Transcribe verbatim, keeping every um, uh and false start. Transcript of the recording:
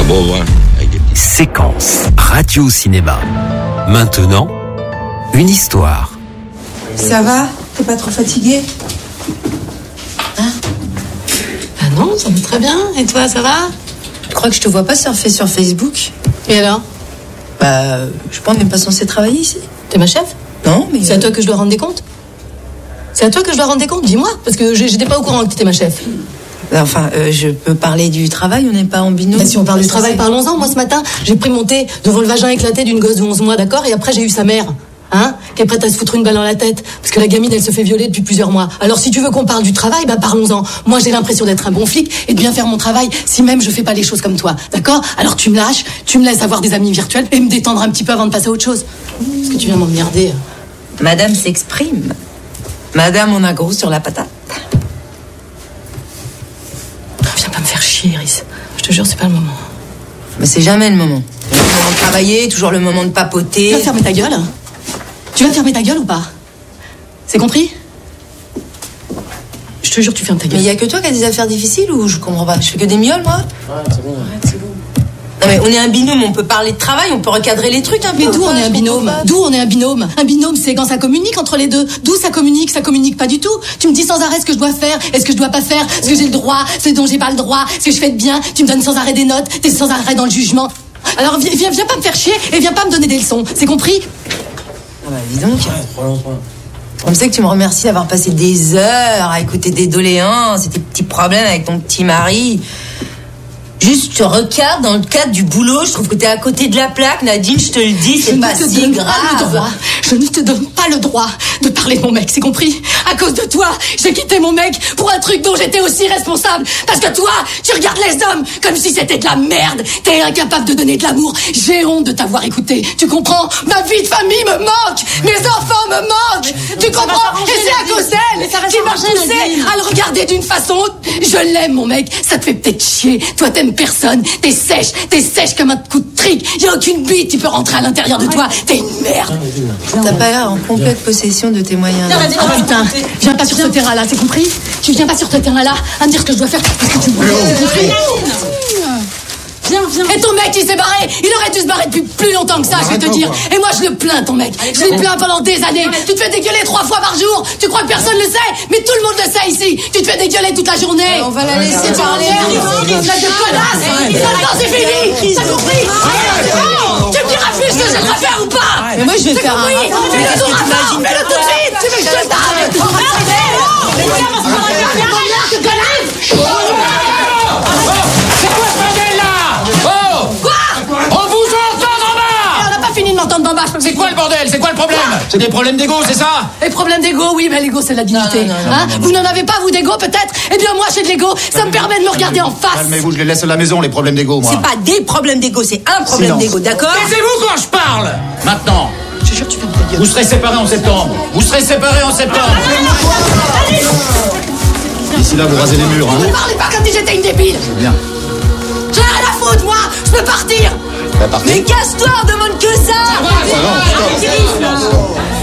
beau, hein, avec des petits... Séquence radio-cinéma. Maintenant, une histoire. Ça va? T'es pas trop fatigué? Hein? Ah non, ça va très bien. Et toi, ça va? Je crois que je te vois pas surfer sur Facebook. Et alors? Bah, je pense qu'on n'est pas censé travailler ici. T'es ma chef? Non, mais... C'est à toi que je dois rendre des comptes? C'est à toi que je dois rendre des comptes? Dis-moi, parce que j'étais pas au courant que t'étais ma chef. Enfin, euh, je peux parler du travail, on n'est pas en binôme. Bah, si on parle du travail, parlons-en. Moi, ce matin, j'ai pris mon thé devant le vagin éclaté d'une gosse de onze mois, d'accord? Et après, j'ai eu sa mère, hein, qui est prête à se foutre une balle dans la tête. Parce que la gamine, elle se fait violer depuis plusieurs mois. Alors, si tu veux qu'on parle du travail, bah, parlons-en. Moi, j'ai l'impression d'être un bon flic et de bien faire mon travail, si même je fais pas les choses comme toi, d'accord? Alors, tu me lâches, tu me laisses avoir des amis virtuels et me détendre un petit peu avant de passer à autre chose. Parce que tu viens m'emmerder. Madame s'exprime. Madame, on a gros sur la patate. Viens pas me faire chier, Iris. Je te jure, c'est pas le moment. Mais c'est jamais le moment. Le moment de travailler, toujours le moment de papoter. Tu vas fermer ta gueule? Tu vas fermer ta gueule ou pas? C'est compris? Je te jure, tu fermes ta gueule. Mais il y a que toi qui as des affaires difficiles ou je comprends pas? Je fais que des mioles, moi? Ouais, c'est bon. Arrête, c'est bon. Non mais on est un binôme, on peut parler de travail, on peut recadrer les trucs un peu. Mais d'où on est un binôme? D'où on est un binôme? Un binôme, c'est quand ça communique entre les deux. D'où ça communique? Ça communique pas du tout. Tu me dis sans arrêt ce que je dois faire et ce que je dois pas faire, ce que j'ai le droit, ce dont j'ai pas le droit, ce que je fais de bien. Tu me donnes sans arrêt des notes, t'es sans arrêt dans le jugement. Alors viens, viens, viens pas me faire chier et viens pas me donner des leçons. C'est compris? Ah bah dis donc. Ouais, trop longtemps. On sait que tu me remercies d'avoir passé des heures à écouter des doléances et tes petits problèmes avec ton petit mari. Juste, je te regarde dans le cadre du boulot, je trouve que t'es à côté de la plaque, Nadine, je te le dis, c'est pas si grave. Le droit. Je ne te donne pas le droit de parler de mon mec, c'est compris? À cause de toi, j'ai quitté mon mec pour un truc dont j'étais aussi responsable. Parce que toi, tu regardes les hommes comme si c'était de la merde. T'es incapable de donner de l'amour. J'ai honte de t'avoir écouté. Tu comprends? Ma vie de famille me manque. Mes enfants me manquent. Tu comprends? Et c'est à cause d'elle qui m'a poussé à le regarder d'une façon. Je l'aime, mon mec. Ça te fait peut-être chier. Toi, t'aimes personne. T'es sèche. T'es sèche comme un coup de trick. Y a aucune bite qui peut rentrer à l'intérieur de toi. T'es une merde. T'as pas l'air en complète possession de tes moyens. Oh putain, viens pas sur ce terrain-là, c'est compris? Tu viens pas sur ce terrain-là à me dire ce que je dois faire parce que tu me c'est compris? Viens, viens. Et ton mec, il s'est barré. Il aurait dû se barrer depuis plus longtemps que ça, je vais te dire. Et moi, je le plains, ton mec. Je le plains pendant des années. Tu te fais dégueuler trois fois par jour. Tu crois que personne le sait? Mais tout le monde le sait ici. Tu te fais dégueuler toute la journée. On va la laisser parler. Espèce de connasse. Maintenant, c'est fini. T'as compris? Tu me diras plus ce que j'ai à faire ou pas? Mais moi, je vais faire un rapport. Fais-le tout rapport. Fais-le tout de suite. Tu veux que je te tape? C'est quoi le bordel? C'est quoi le problème? C'est des problèmes d'ego, c'est ça? Les problèmes d'ego, oui, mais l'ego, c'est la dignité. Non, non, non, hein non, non, vous n'en avez pas, vous, d'ego, peut-être? Eh bien, moi, j'ai de l'ego. Ça me permet de me regarder en face. Calmez-vous, je les laisse à la maison, les problèmes d'ego, moi. C'est pas des problèmes d'ego, c'est un problème Silence. d'ego, d'accord? Taisez-vous quand je parle! Maintenant, Je te jure, tu fermes ta gueule. vous serez séparés en septembre. Vous serez séparés en septembre. D'ici là, vous rasez les murs, hein. Ne parlez pas comme si j'étais une débile. Bien. J'ai rien à foutre, moi. Je peux partir. Bah, partez. Mais casse-toi, on demande que ça! Ah non, stop.